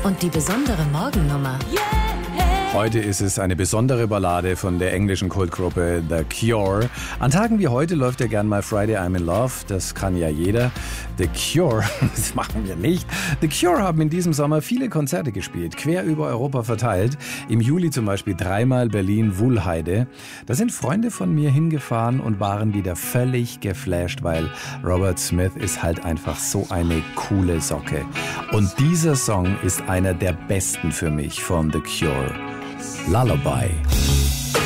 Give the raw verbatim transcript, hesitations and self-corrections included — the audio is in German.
Und die besondere Morgennummer. Heute ist es eine besondere Ballade von der englischen Kultgruppe The Cure. An Tagen wie heute läuft ja gern mal Friday I'm in Love. Das kann ja jeder. The Cure, das machen wir nicht. The Cure haben in diesem Sommer viele Konzerte gespielt, quer über Europa verteilt. Im Juli zum Beispiel dreimal Berlin-Wuhlheide. Da sind Freunde von mir hingefahren und waren wieder völlig geflasht, weil Robert Smith ist halt einfach so eine coole Socke. Und dieser Song ist einer der besten für mich von The Cure. Lullaby.